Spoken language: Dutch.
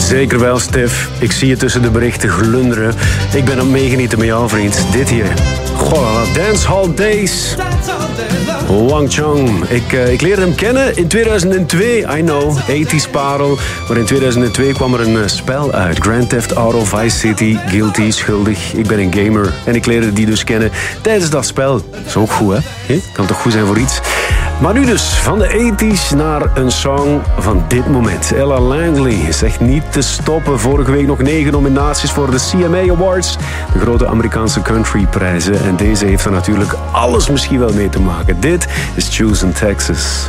Zeker wel, Stef. Ik zie je tussen de berichten glunderen. Ik ben aan het meegenieten met jou, vriend. Dit hier. Goh, Dancehall Days. Wang Chung. Ik leerde hem kennen in 2002. I know, 80s parel. Maar in 2002 kwam er een spel uit. Grand Theft Auto Vice City. Guilty, schuldig. Ik ben een gamer. En ik leerde die dus kennen tijdens dat spel. Dat is ook goed, hè? Kan toch goed zijn voor iets? Maar nu dus, van de 80s naar een song van dit moment. Ella Langley is echt niet te stoppen. Vorige week nog 9 nominaties voor de CMA Awards. De grote Amerikaanse countryprijzen. En deze heeft er natuurlijk alles misschien wel mee te maken. Dit is Choosing Texas.